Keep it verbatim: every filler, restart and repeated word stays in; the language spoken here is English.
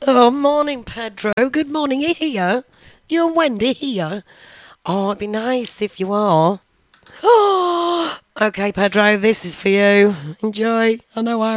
Oh, morning, Pedro. Good morning. You here? You and Wendy here? Oh, it'd be nice if you are. Oh, okay, Pedro. This is for you. Enjoy. I know I